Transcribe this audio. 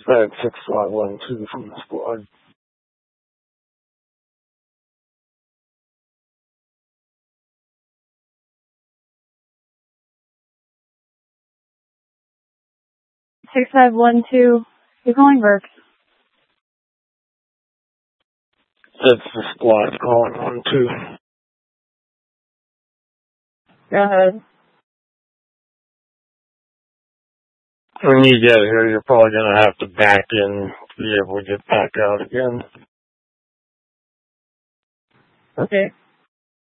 Fed 6512 from the squad. Six 6512. You're calling Burke. That's the squad calling 12. Go ahead. When you get here, you're probably going to have to back in to be able to get back out again. Okay.